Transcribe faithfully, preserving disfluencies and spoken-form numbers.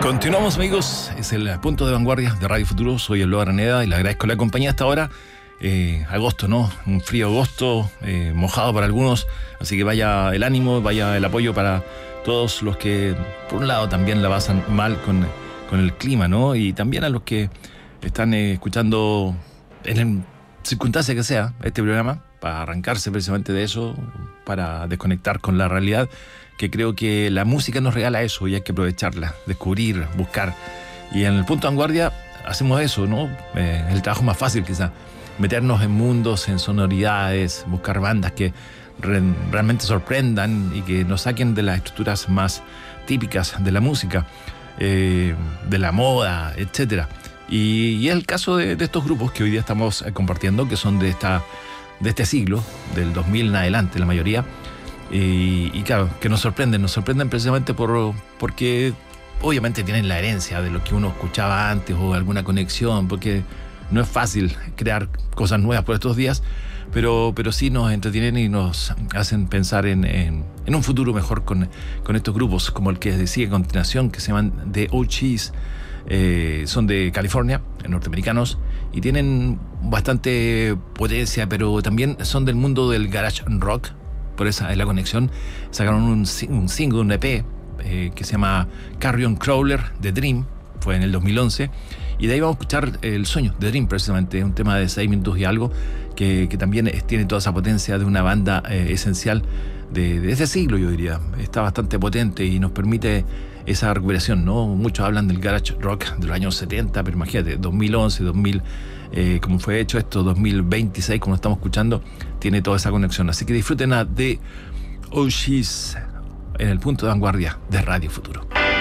Continuamos, amigos, es el punto de vanguardia de Radio Futuro. Soy Eloy Araneda y le agradezco la compañía hasta ahora. Eh, agosto, ¿no? Un frío agosto, eh, mojado para algunos, así que vaya el ánimo, vaya el apoyo para todos los que, por un lado, también la pasan mal con, con el clima, ¿no? Y también a los que están eh, escuchando, en la circunstancia que sea, este programa, para arrancarse precisamente de eso, para desconectar con la realidad, que creo que la música nos regala eso y hay que aprovecharla, descubrir, buscar. Y en el punto de vanguardia hacemos eso, ¿no? Eh, el trabajo más fácil quizá, meternos en mundos, en sonoridades, buscar bandas que re- realmente sorprendan y que nos saquen de las estructuras más típicas de la música, eh, de la moda, etcétera. Y, y es el caso de, de estos grupos que hoy día estamos compartiendo, que son de, esta, de este siglo, del dos mil en adelante, la mayoría. Y, y claro, que nos sorprenden, nos sorprenden precisamente por, porque obviamente tienen la herencia de lo que uno escuchaba antes o alguna conexión, porque no es fácil crear cosas nuevas por estos días, pero, pero sí nos entretienen y nos hacen pensar en, en, en un futuro mejor con, con estos grupos, como el que sigue a continuación, que se llaman The O Gs. Eh, son de California, norteamericanos, y tienen bastante potencia, pero también son del mundo del garage rock. Por esa es la conexión. Sacaron un, un single, un E P, eh, que se llama Carrion Crawler, The Dream, fue en el dos mil once, y de ahí vamos a escuchar El Sueño, The Dream, precisamente, un tema de seis minutos y algo, que, que también es, tiene toda esa potencia de una banda eh, esencial de, de ese siglo, yo diría. Está bastante potente y nos permite esa recuperación, ¿no? Muchos hablan del garage rock de los años setenta, pero imagínate, dos mil once, dos mil, eh, como fue hecho esto, dos mil veintiséis, como estamos escuchando, tiene toda esa conexión. Así que disfruten a The O Gs en el punto de vanguardia de Radio Futuro.